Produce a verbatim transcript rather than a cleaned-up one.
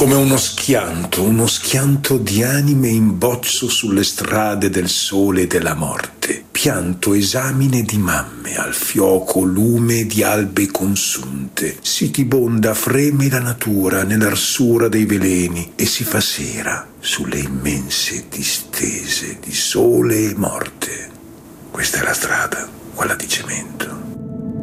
come uno schianto, uno schianto di anime in bozzo sulle strade del sole e della morte. Pianto esamine di mamme al fioco lume di albe consunte. Sitibonda freme la natura nell'arsura dei veleni e si fa sera sulle immense distese di sole e morte. Questa è la strada, quella di cemento.